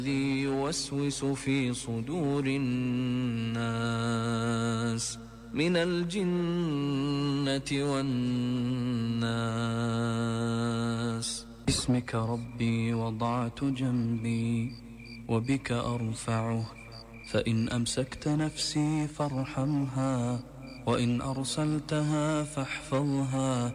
الذي يوسوس في صدور الناس من الجنة والناس. باسمك ربي وضعت جنبي وبك أرفعه، فإن أمسكت نفسي فارحمها، وإن أرسلتها فاحفظها.